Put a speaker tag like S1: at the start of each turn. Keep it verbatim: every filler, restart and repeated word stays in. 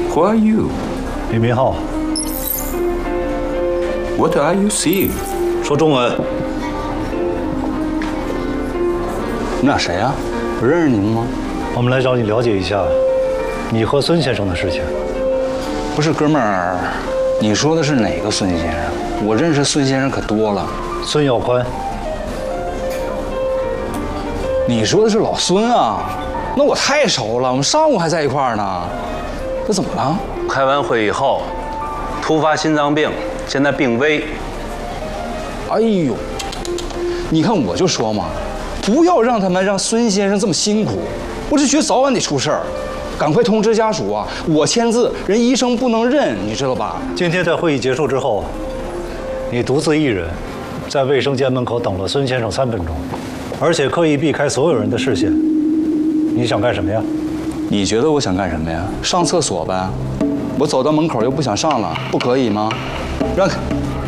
S1: Who are you？
S2: 李明浩。
S1: What are you seeing？
S2: 说中文。
S3: 你俩谁呀？不认识你们吗？
S2: 我们来找你了解一下你和孙先生的事情。
S3: 不是，哥们儿，你说的是哪个孙先生？我认识孙先生可多了。
S2: 孙耀宽。
S3: 你说的是老孙啊？那我太熟了，我们上午还在一块儿呢。这怎么了？
S4: 开完会以后，突发心脏病，现在病危。
S3: 哎呦，你看我就说嘛，不要让他们让孙先生这么辛苦，我就觉得早晚得出事儿。赶快通知家属啊！我签字，人医生不能认，你知道吧？
S2: 今天在会议结束之后，你独自一人在卫生间门口等了孙先生三分钟，而且刻意避开所有人的视线。你想干什么呀？
S3: 你觉得我想干什么呀？上厕所呗。我走到门口又不想上了，不可以吗？让开！